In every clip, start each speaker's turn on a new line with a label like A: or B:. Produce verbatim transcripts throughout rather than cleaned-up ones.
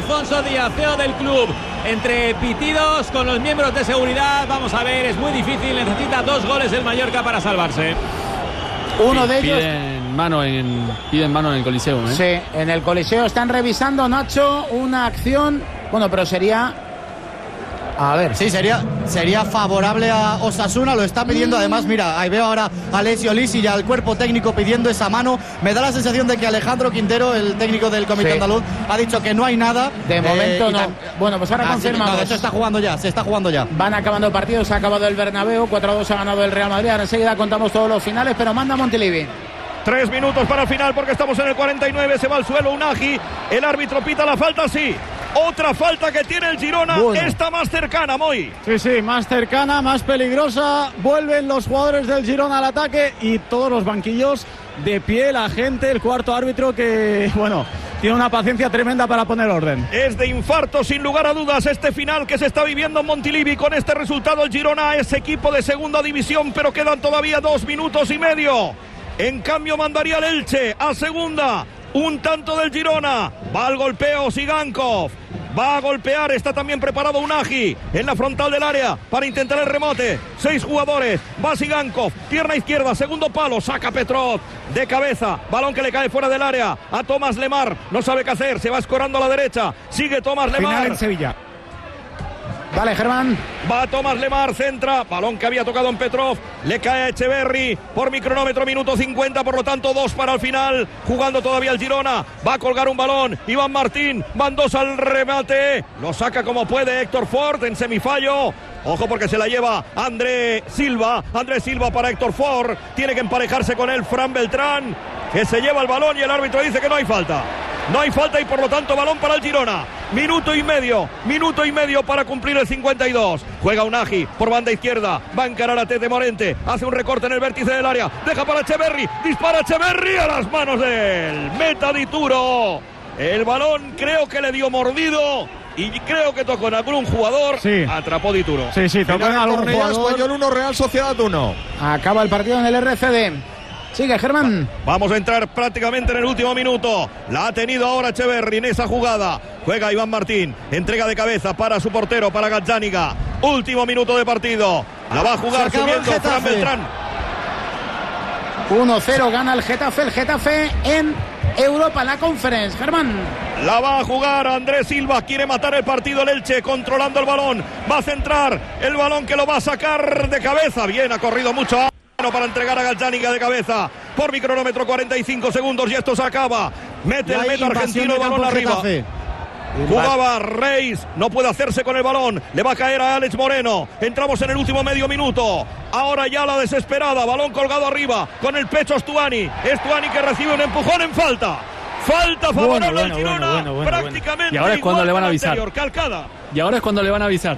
A: Alfonso Díaz, C E O del club. Entre pitidos con los miembros de seguridad, vamos a ver, es muy difícil, necesita dos goles el Mallorca para salvarse.
B: Uno de ellos...
C: Piden mano en, piden mano en el Coliseo, ¿eh?
B: Sí, en el Coliseo están revisando, Nacho, una acción... Bueno, pero sería... A ver.
D: Sí, sería, sería favorable a Osasuna, lo está pidiendo. Además, mira, ahí veo ahora a Alessio Lisi y al cuerpo técnico pidiendo esa mano. Me da la sensación de que Alejandro Quintero, el técnico del Comité sí. Andaluz, ha dicho que no hay nada.
B: De momento eh, no. Bueno, pues ahora ah, confirmamos.
D: Sí, no, de hecho está jugando ya, se está jugando ya.
B: Van acabando partidos, se ha acabado el Bernabéu, cuatro a dos ha ganado el Real Madrid. Ahora enseguida contamos todos los finales, pero manda Montilivi.
E: Tres minutos para el final porque estamos en el cuarenta y nueve, se va al suelo Unagi. El árbitro pita la falta, sí. Otra falta que tiene el Girona, bueno. Esta más cercana, Moy.
F: Sí, sí, más cercana, más peligrosa. Vuelven los jugadores del Girona al ataque y todos los banquillos de pie, la gente, el cuarto árbitro que, bueno, tiene una paciencia tremenda para poner orden.
E: Es de infarto, sin lugar a dudas, este final que se está viviendo en Montilivi. Con este resultado el Girona es equipo de segunda división, pero quedan todavía dos minutos y medio. En cambio mandaría el Elche a segunda. Un tanto del Girona. Va al golpeo Sigankov. Va a golpear, está también preparado Unagi en la frontal del área para intentar el remote. Seis jugadores, va Sigankov, pierna izquierda, segundo palo, saca Petrov de cabeza, balón que le cae fuera del área a Tomás Lemar, no sabe qué hacer, se va escorando a la derecha, sigue Tomás Lemar.
F: Final en Sevilla.
B: Dale, Germán.
E: Va Tomás Lemar, centra, balón que había tocado en Petrov, le cae a Echeverri por mi cronómetro, minuto cincuenta, por lo tanto dos para el final, jugando todavía el Girona, va a colgar un balón, Iván Martín, van dos al remate, lo saca como puede Héctor Ford en semifallo. Ojo porque se la lleva André Silva, André Silva para Héctor Ford, tiene que emparejarse con él Fran Beltrán, que se lleva el balón y el árbitro dice que no hay falta. No hay falta y por lo tanto balón para el Girona. Minuto y medio, minuto y medio para cumplir el cincuenta y dos. Juega Unagi por banda izquierda, va a encarar a Tete Morente, hace un recorte en el vértice del área, deja para Echeverri, dispara Echeverri a las manos del meta Dituro. El balón creo que le dio mordido y creo que tocó en algún jugador, sí. Atrapó Dituro.
F: Sí, sí, tocó en algún jugador.
G: Español uno, Real Sociedad uno.
B: Acaba el partido en el R C D. Sigue, Germán.
E: Vamos a entrar prácticamente en el último minuto. La ha tenido ahora Echeverri en esa jugada. Juega Iván Martín. Entrega de cabeza para su portero, para Gazzaniga. Último minuto de partido. La va a jugar subiendo Fran Beltrán.
B: uno cero gana el Getafe. El Getafe en Europa, en la Conference. Germán.
E: La va a jugar Andrés Silva. Quiere matar el partido el Elche, controlando el balón. Va a centrar el balón que lo va a sacar de cabeza. Bien, ha corrido mucho para entregar a Gazzaniga de cabeza por mi cronómetro, cuarenta y cinco segundos y esto se acaba. Mete el meta argentino el balón arriba. Jugaba Reis, no puede hacerse con el balón, le va a caer a Alex Moreno. Entramos en el último medio minuto. Ahora ya la desesperada, balón colgado arriba con el pecho Stuani. Stuani que recibe un empujón en falta. Falta favorable bueno, bueno, al Girona, bueno, bueno, bueno, prácticamente bueno.
C: Y ahora es cuando le van a avisar.
E: Anterior, calcada.
C: Y ahora es cuando le van a avisar.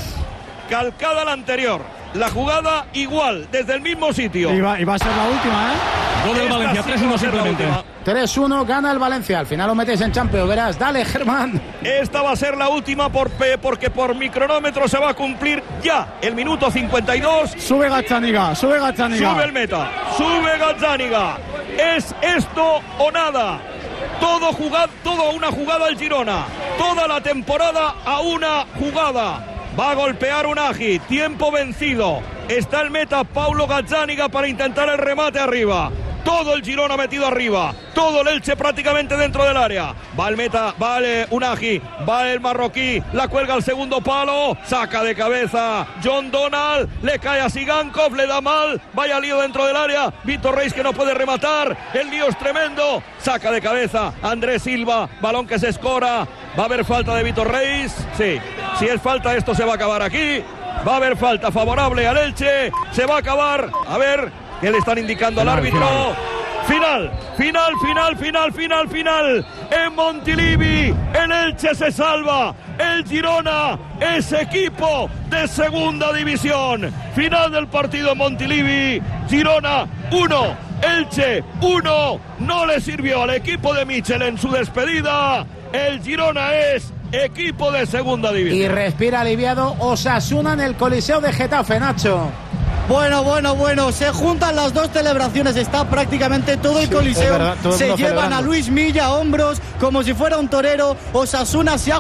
E: Calcada la anterior. La jugada igual, desde el mismo sitio.
F: Y va, y va a ser la última, ¿eh?
A: Gol del Valencia, tres uno simplemente.
B: tres uno gana el Valencia. Al final lo metes en Champions, verás. Dale, Germán.
E: Esta va a ser la última por, porque por mi cronómetro se va a cumplir ya el minuto cincuenta y dos.
F: Sube Gazzaniga, sube Gazzaniga.
E: Sube el meta, sube Gazzaniga. Es esto o nada. Todo jugad, todo una jugada al Girona. Toda la temporada a una jugada. Va a golpear Unagi, tiempo vencido. Está el meta Paulo Gazzaniga para intentar el remate arriba. Todo el Girona metido arriba. Todo el Elche prácticamente dentro del área. Va el meta, va el Unagi, va el marroquí. La cuelga al segundo palo. Saca de cabeza John Donald. Le cae a Sigankov, le da mal. Vaya lío dentro del área. Víctor Reis que no puede rematar. El lío es tremendo. Saca de cabeza Andrés Silva. Balón que se escora. Va a haber falta de Víctor Reis. Sí, si es falta esto se va a acabar aquí. Va a haber falta favorable al Elche. Se va a acabar. A ver qué le están indicando al árbitro. Final, final, final, final, final, final. En Montilivi, el Elche se salva. El Girona es equipo de segunda división. Final del partido en Montilivi. Girona uno, Elche uno. No le sirvió al equipo de Michel en su despedida. El Girona es equipo de segunda división.
B: Y respira aliviado Osasuna en el Coliseo de Getafe, Nacho.
D: Bueno, bueno, bueno, se juntan las dos celebraciones, está prácticamente todo el sí, Coliseo, verdad, todo el se llevan a Luis Milla a hombros como si fuera un torero. Osasuna se ha